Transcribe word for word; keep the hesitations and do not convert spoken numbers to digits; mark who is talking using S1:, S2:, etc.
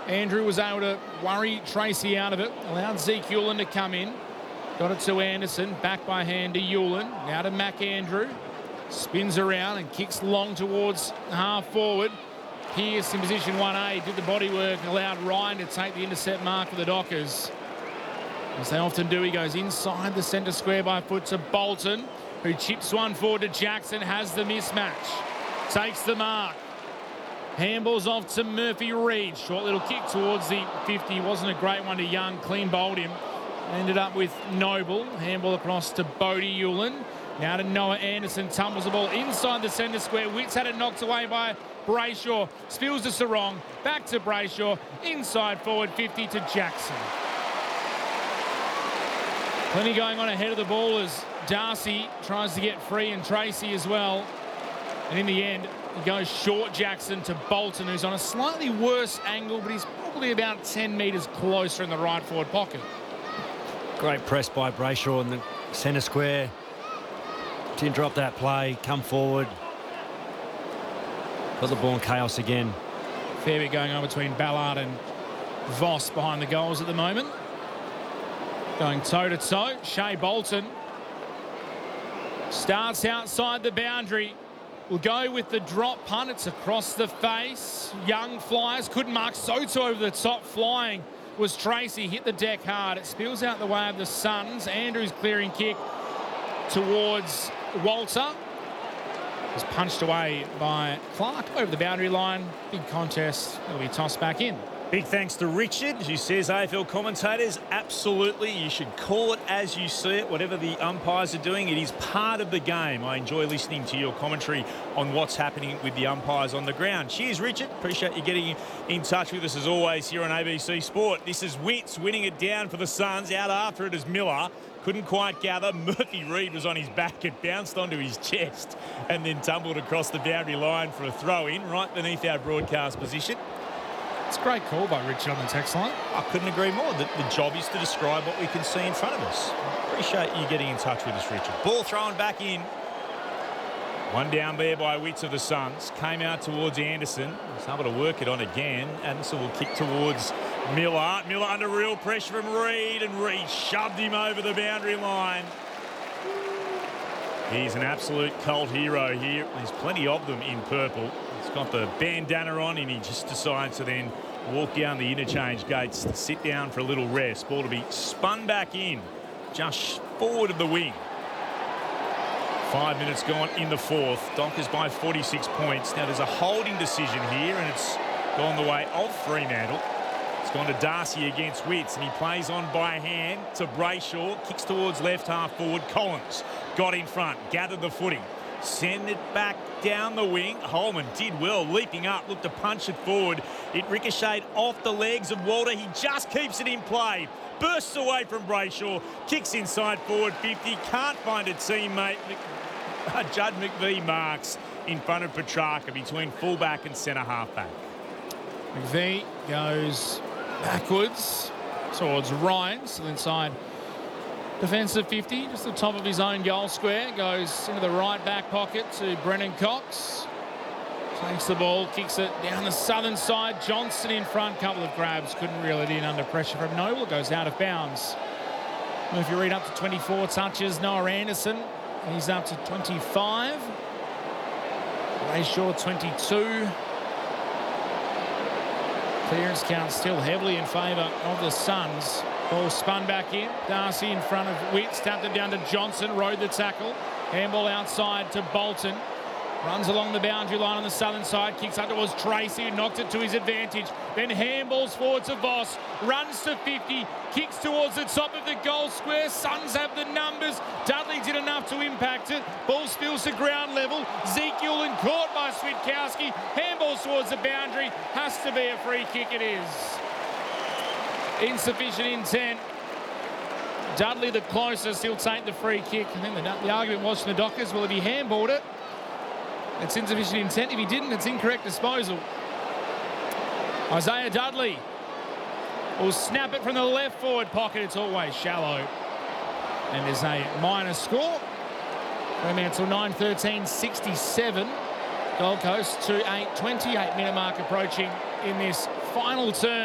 S1: Andrew was able to worry Tracy out of it. Allowed Zeke Hewlin to come in. Got it to Anderson. Back by hand to Hewlin. Now to McAndrew. Spins around and kicks long towards half forward. Pearce in position one A. Did the body work and allowed Ryan to take the intercept mark for the Dockers. As they often do, he goes inside the centre square by foot to Bolton, who chips one forward to Jackson. Has the mismatch. Takes the mark. Handballs off to Murphy Reid. Short little kick towards the fifty. Wasn't a great one to Young. Clean bowled him. Ended up with Noble. Handball across to Bodie Hewlin. Now to Noah Anderson. Tumbles the ball inside the centre square. Witts had it knocked away by Brayshaw. Spills to Sarong. Back to Brayshaw. Inside forward fifty to Jackson. Plenty going on ahead of the ball as Darcy tries to get free and Tracy as well. And in the end, he goes short Jackson to Bolton, who's on a slightly worse angle, but he's probably about ten metres closer in the right forward pocket.
S2: Great press by Brayshaw in the centre square. Didn't drop that play, come forward. Got the ball in chaos again.
S1: Fair bit going on between Ballard and Voss behind the goals at the moment. Going toe-to-toe, Shea Bolton starts outside the boundary. We'll go with the drop punt. It's across the face. Young flies. Couldn't mark. Soto over the top. Flying was Tracy. Hit the deck hard. It spills out the way of the Suns. Andrews clearing kick towards Walter. It was punched away by Clark over the boundary line. Big contest. It'll be tossed back in.
S3: Big thanks to Richard, who says, A F L commentators, absolutely, you should call it as you see it, whatever the umpires are doing. It is part of the game. I enjoy listening to your commentary on what's happening with the umpires on the ground. Cheers, Richard. Appreciate you getting in touch with us as always here on A B C Sport. This is Witts winning it down for the Suns. Out after it is Miller. Couldn't quite gather. Murphy Reid was on his back. It bounced onto his chest and then tumbled across the boundary line for a throw-in right beneath our broadcast position.
S1: It's a great call by Richard on the text line.
S3: I couldn't agree more. The, the job is to describe what we can see in front of us. Appreciate you getting in touch with us, Richard. Ball thrown back in. One down there by Witts of the Suns. Came out towards Anderson. Was able to work it on again. Anderson will kick towards Miller. Miller under real pressure from Reid, and Reid shoved him over the boundary line. He's an absolute cult hero here. There's plenty of them in purple. He's got the bandana on and he just decides to then walk down the interchange gates to sit down for a little rest. Ball to be spun back in just forward of the wing. Five minutes gone in the fourth. Dockers by forty-six points. Now there's a holding decision here and it's gone the way of Fremantle. It's gone to Darcy against Witts and he plays on by hand to Brayshaw. Kicks towards left half forward. Collins got in front, gathered the footing. Send it back down the wing. Holman did well, leaping up, looked to punch it forward. It ricocheted off the legs of Walter. He just keeps it in play. Bursts away from Brayshaw. Kicks inside forward fifty. Can't find a teammate. Judd McVie marks in front of Petrarca between fullback and centre halfback.
S1: McVie goes backwards towards Ryan, still inside defensive fifty, just the top of his own goal square. Goes into the right back pocket to Brennan Cox. Takes the ball, kicks it down the southern side. Johnson in front, couple of grabs. Couldn't reel it in under pressure from Noble. Goes out of bounds. If you read up to twenty-four touches, Noah Anderson, he's up to twenty-five. Brayshaw, twenty-two. Clearance count still heavily in favour of the Suns. Ball spun back in. Darcy in front of Witts. Tapped it down to Johnson. Rode the tackle. Handball outside to Bolton. Runs along the boundary line on the southern side. Kicks up towards Tracy, who knocked it to his advantage. Then handballs forward to Voss. Runs to fifty. Kicks towards the top of the goal square. Suns have the numbers. Dudley did enough to impact it. Ball spills to ground level. Zeke Hewlin caught by Switkowski. Handballs towards the boundary. Has to be a free kick. It is. Insufficient intent. Dudley the closest. He'll take the free kick. I think the, the argument was from the Dockers, well, if he handballed it, it's insufficient intent. If he didn't, it's incorrect disposal. Isaiah Dudley will snap it from the left forward pocket. It's always shallow. And there's a minor score. Fremantle nine thirteen sixty-seven. Gold Coast to eight twenty-eight minute mark approaching in this final term.